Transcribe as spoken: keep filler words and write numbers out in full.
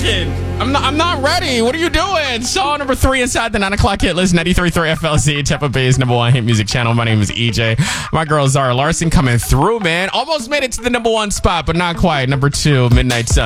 second. I'm not, I'm not ready. What are you doing? Song number three inside the nine o'clock hit list. ninety-three point three F L Z, Tampa Bay's number one hit music channel. My name is E J. My girl Zara Larson coming through, man. Almost made it to the number one spot, but not quite. Number two, Midnight Sun.